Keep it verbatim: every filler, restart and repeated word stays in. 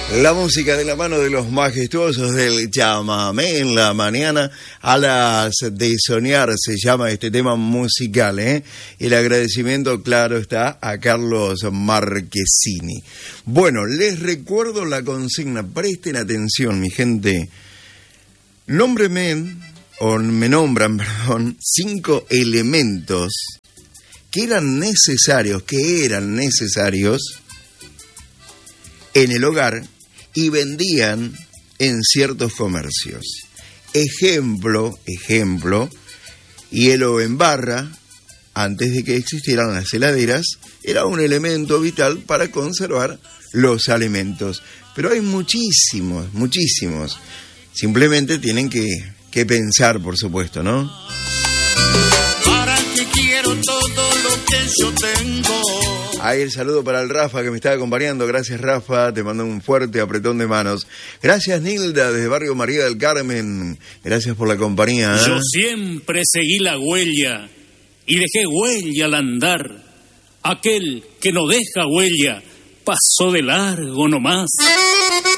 La música de la mano de los majestuosos del chamamé en la mañana, Alas de Soñar se llama este tema musical, ¿eh? El agradecimiento, claro está, a Carlos Marchesini. Bueno, les recuerdo la consigna, presten atención, mi gente. Nómbreme, o me nombran, perdón, cinco elementos que eran necesarios, que eran necesarios en el hogar y vendían en ciertos comercios. Ejemplo, ejemplo, hielo en barra, antes de que existieran las heladeras, era un elemento vital para conservar los alimentos. Pero hay muchísimos, muchísimos. Simplemente tienen que, que pensar, por supuesto, ¿no? ¿Para qué quiero todo lo que yo tengo? Ahí el saludo para el Rafa que me está acompañando. Gracias, Rafa. Te mando un fuerte apretón de manos. Gracias, Nilda, desde Barrio María del Carmen. Gracias por la compañía, ¿eh? Yo siempre seguí la huella y dejé huella al andar. Aquel que no deja huella pasó de largo nomás.